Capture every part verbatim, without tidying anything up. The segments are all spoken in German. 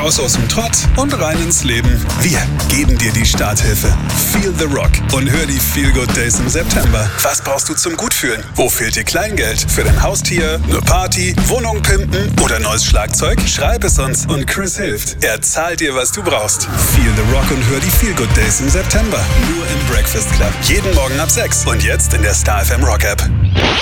Raus aus dem Trott und rein ins Leben. Wir geben dir die Starthilfe. Feel the Rock und hör die Feel Good Days im September. Was brauchst du zum Gutfühlen? Wo fehlt dir Kleingeld? Für dein Haustier, eine Party, Wohnung pimpen oder neues Schlagzeug? Schreib es uns und Chris hilft. Er zahlt dir, was du brauchst. Feel the Rock und hör die Feel Good Days im September. Nur im Breakfast Club. Jeden Morgen ab sechs und jetzt in der Star F M Rock App.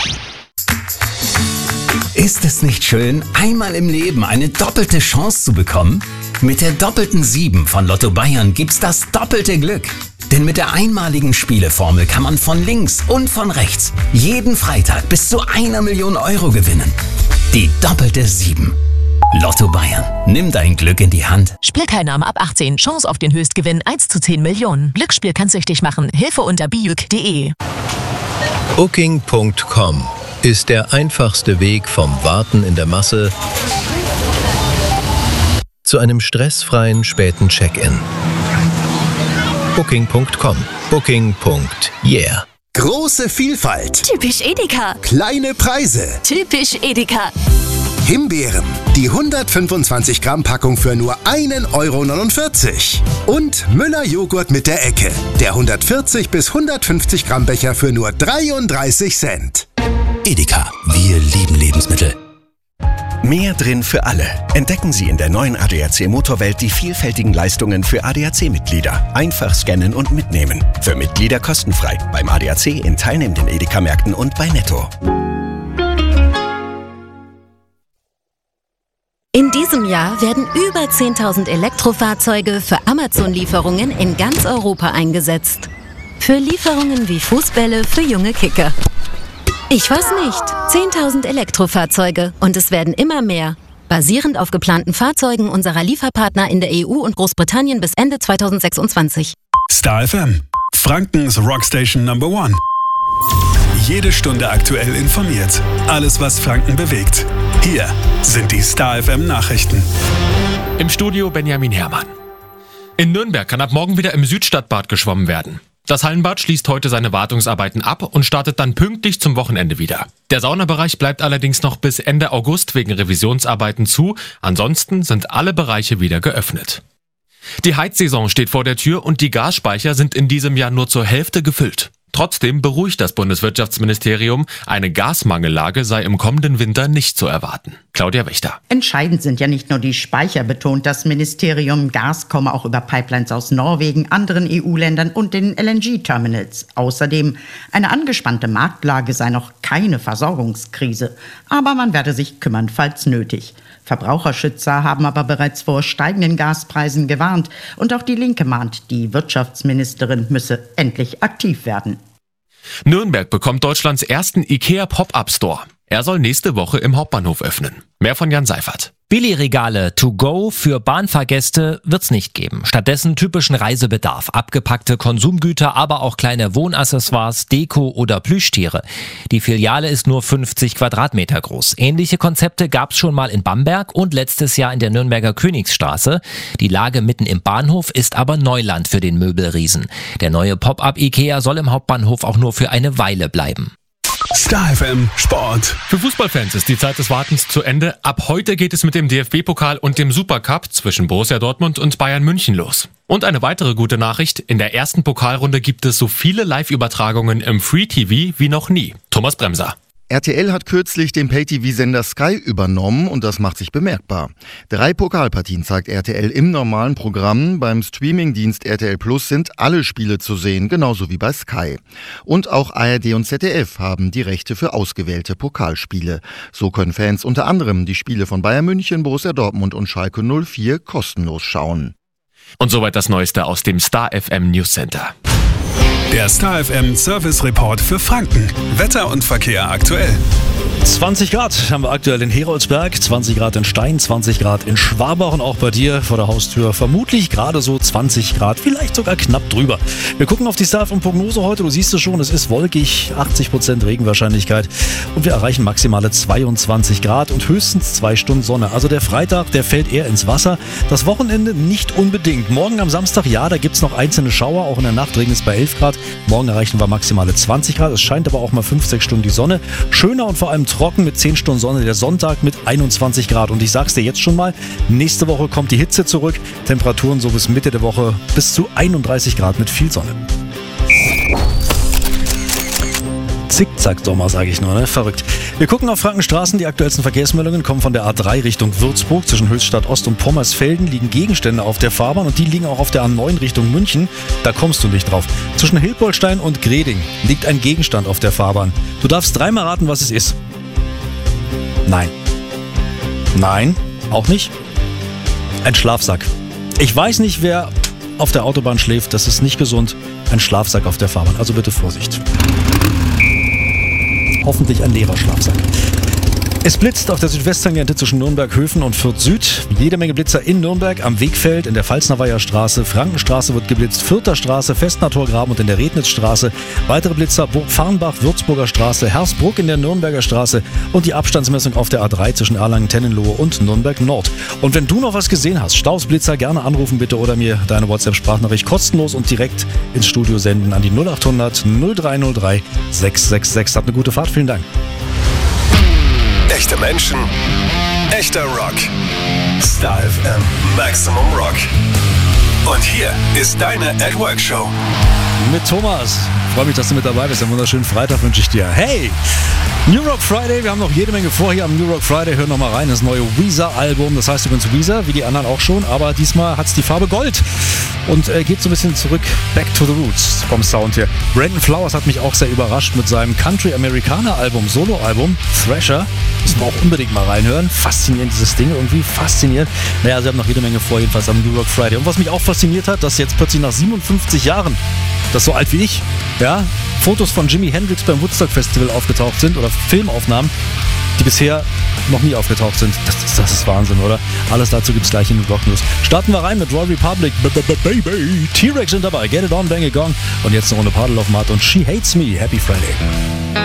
Ist es nicht schön, einmal im Leben eine doppelte Chance zu bekommen? Mit der doppelten sieben von Lotto Bayern gibt's das doppelte Glück. Denn mit der einmaligen Spieleformel kann man von links und von rechts jeden Freitag bis zu einer Million Euro gewinnen. Die doppelte sieben. Lotto Bayern. Nimm dein Glück in die Hand. Spielteilnahme ab achtzehn. Chance auf den Höchstgewinn eins zu zehn Millionen. Glücksspiel kann süchtig machen. Hilfe unter biuk punkt de. Booking Punkt com ist der einfachste Weg vom Warten in der Masse zu einem stressfreien späten Check-in. Booking Punkt com. Booking. Yeah. Große Vielfalt. Typisch Edeka. Kleine Preise. Typisch Edeka. Himbeeren. Die hundertfünfundzwanzig Gramm Packung für nur ein Euro neunundvierzig. Und Müller Joghurt mit der Ecke. Der hundertvierzig bis hundertfünfzig Gramm Becher für nur dreiunddreißig Cent. Edeka. Wir lieben Lebensmittel. Mehr drin für alle. Entdecken Sie in der neuen A D A C Motorwelt die vielfältigen Leistungen für A D A C-Mitglieder. Einfach scannen und mitnehmen. Für Mitglieder kostenfrei. Beim A D A C in teilnehmenden Edeka-Märkten und bei Netto. In diesem Jahr werden über zehntausend Elektrofahrzeuge für Amazon-Lieferungen in ganz Europa eingesetzt. Für Lieferungen wie Fußbälle für junge Kicker. Ich weiß nicht. zehntausend Elektrofahrzeuge und es werden immer mehr. Basierend auf geplanten Fahrzeugen unserer Lieferpartner in der E U und Großbritannien bis Ende zweitausendsechsundzwanzig. Star F M. Frankens Rockstation Number One. Jede Stunde aktuell informiert. Alles, was Franken bewegt. Hier sind die Star F M Nachrichten. Im Studio Benjamin Herrmann. In Nürnberg kann ab morgen wieder im Südstadtbad geschwommen werden. Das Hallenbad schließt heute seine Wartungsarbeiten ab und startet dann pünktlich zum Wochenende wieder. Der Saunabereich bleibt allerdings noch bis Ende August wegen Revisionsarbeiten zu. Ansonsten sind alle Bereiche wieder geöffnet. Die Heizsaison steht vor der Tür und die Gasspeicher sind in diesem Jahr nur zur Hälfte gefüllt. Trotzdem beruhigt das Bundeswirtschaftsministerium, eine Gasmangellage sei im kommenden Winter nicht zu erwarten. Claudia Wächter. Entscheidend sind ja nicht nur die Speicher, betont das Ministerium. Gas komme auch über Pipelines aus Norwegen, anderen E U-Ländern und den L N G-Terminals. Außerdem, eine angespannte Marktlage sei noch keine Versorgungskrise. Aber man werde sich kümmern, falls nötig. Verbraucherschützer haben aber bereits vor steigenden Gaspreisen gewarnt. Und auch die Linke mahnt, die Wirtschaftsministerin müsse endlich aktiv werden. Nürnberg bekommt Deutschlands ersten IKEA Pop-Up-Store. Er soll nächste Woche im Hauptbahnhof öffnen. Mehr von Jan Seifert. Billigregale to go für Bahnfahrgäste wird's nicht geben. Stattdessen typischen Reisebedarf, abgepackte Konsumgüter, aber auch kleine Wohnaccessoires, Deko oder Plüschtiere. Die Filiale ist nur fünfzig Quadratmeter groß. Ähnliche Konzepte gab's schon mal in Bamberg und letztes Jahr in der Nürnberger Königsstraße. Die Lage mitten im Bahnhof ist aber Neuland für den Möbelriesen. Der neue Pop-Up IKEA soll im Hauptbahnhof auch nur für eine Weile bleiben. Star F M Sport. Für Fußballfans ist die Zeit des Wartens zu Ende. Ab heute geht es mit dem D F B-Pokal und dem Supercup zwischen Borussia Dortmund und Bayern München los. Und eine weitere gute Nachricht, in der ersten Pokalrunde gibt es so viele Live-Übertragungen im Free-T V wie noch nie. Thomas Bremser. R T L hat kürzlich den Pay-T V-Sender Sky übernommen und das macht sich bemerkbar. Drei Pokalpartien zeigt R T L im normalen Programm. Beim Streamingdienst R T L Plus sind alle Spiele zu sehen, genauso wie bei Sky. Und auch A R D und Z D F haben die Rechte für ausgewählte Pokalspiele. So können Fans unter anderem die Spiele von Bayern München, Borussia Dortmund und Schalke null vier kostenlos schauen. Und soweit das Neueste aus dem Star F M News Center. Der Star F M Service Report für Franken. Wetter und Verkehr aktuell. zwanzig Grad haben wir aktuell in Heroldsberg, zwanzig Grad in Stein, zwanzig Grad in Schwabach und auch bei dir vor der Haustür vermutlich gerade so zwanzig Grad, vielleicht sogar knapp drüber. Wir gucken auf die Star F M-Prognose heute, du siehst es schon, es ist wolkig, achtzig Prozent Regenwahrscheinlichkeit und wir erreichen maximale zweiundzwanzig Grad und höchstens zwei Stunden Sonne. Also der Freitag, der fällt eher ins Wasser, das Wochenende nicht unbedingt. Morgen am Samstag, ja, da gibt es noch einzelne Schauer, auch in der Nacht regnet es bei elf Grad. Morgen erreichen wir maximale zwanzig Grad, es scheint aber auch mal fünf, sechs Stunden die Sonne. Schöner und vor allem trocken mit zehn Stunden Sonne. Der Sonntag mit einundzwanzig Grad. Und ich sag's dir jetzt schon mal, nächste Woche kommt die Hitze zurück. Temperaturen so bis Mitte der Woche bis zu einunddreißig Grad mit viel Sonne. Zickzack-Sommer, sage ich nur, ne? Verrückt. Wir gucken auf Frankenstraßen. Die aktuellsten Verkehrsmeldungen kommen von der A drei Richtung Würzburg. Zwischen Höchstadt Ost und Pommersfelden liegen Gegenstände auf der Fahrbahn und die liegen auch auf der A neun Richtung München. Da kommst du nicht drauf. Zwischen Hilpoltstein und Greding liegt ein Gegenstand auf der Fahrbahn. Du darfst dreimal raten, was es ist. Nein. Nein, auch nicht. Ein Schlafsack. Ich weiß nicht, wer auf der Autobahn schläft. Das ist nicht gesund. Ein Schlafsack auf der Fahrbahn. Also bitte Vorsicht. Hoffentlich ein leerer Schlafsack. Es blitzt auf der Südwesttangente zwischen Nürnberg-Höfen und Fürth Süd. Jede Menge Blitzer in Nürnberg, am Wegfeld, in der Pfalznerweiher Straße, Frankenstraße wird geblitzt, Fürther Straße, Festnertorgraben und in der Rednitzstraße. Weitere Blitzer Burg-Farnbach, Würzburger Straße, Hersbruck in der Nürnberger Straße und die Abstandsmessung auf der A drei zwischen Erlangen-Tennenlohe und Nürnberg Nord. Und wenn du noch was gesehen hast, Stausblitzer, gerne anrufen bitte oder mir deine WhatsApp-Sprachnachricht kostenlos und direkt ins Studio senden an die null acht hundert null drei null drei sechs sechs sechs. Habt eine gute Fahrt, vielen Dank. Echte Menschen, echter Rock. Star F M Maximum Rock. Und hier ist deine At Work Show. Mit Thomas. Freue mich, dass du mit dabei bist. Einen wunderschönen Freitag wünsche ich dir. Hey! New Rock Friday, wir haben noch jede Menge vor hier am New Rock Friday. Hör noch mal rein, das neue Weezer-Album. Das heißt übrigens Weezer, wie die anderen auch schon, aber diesmal hat es die Farbe Gold und äh, geht so ein bisschen zurück, back to the roots vom Sound hier. Brandon Flowers hat mich auch sehr überrascht mit seinem Country-Amerikaner-Album, Solo-Album, Thrasher. Müssen wir auch unbedingt mal reinhören. Faszinierend, dieses Ding, irgendwie faszinierend. Naja, sie haben noch jede Menge vor, jedenfalls am New Rock Friday. Und was mich auch fasziniert hat, dass jetzt plötzlich nach siebenundfünfzig Jahren, das ist so alt wie ich, ja, Fotos von Jimi Hendrix beim Woodstock Festival aufgetaucht sind oder Filmaufnahmen, die bisher noch nie aufgetaucht sind. Das, das, das ist Wahnsinn, oder? Alles dazu gibt's gleich in den Rock News. Starten wir rein mit Royal Republic, Baby, T-Rex sind dabei, Get It On, Bang It Gong und jetzt eine Runde Paddle auf Matt und She Hates Me. Happy Friday.